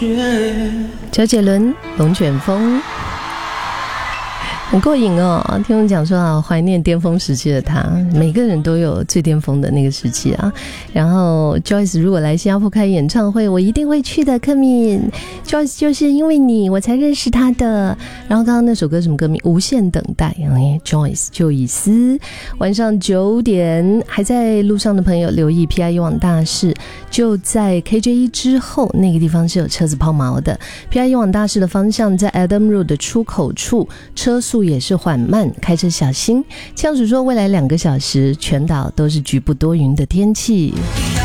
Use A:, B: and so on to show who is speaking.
A: 周杰伦龙卷风很过瘾哦，听我讲说啊，怀念巅峰时期的他，每个人都有最巅峰的那个时期啊。然后 Joyce 如果来新加坡开演唱会，我一定会去的。柯敏 Joyce 就是因为你我才认识他的。然后刚刚那首歌什么歌名？无限等待。Joyce 就以斯。晚上9点还在路上的朋友留意 PIE 网大事，就在 KJ1 之后那个地方是有车子抛锚的。PIE 网大事的方向在 Adam Road 的出口处，车速也是缓慢，开车小心。气象署说未来2个小时全岛都是局部多云的天气。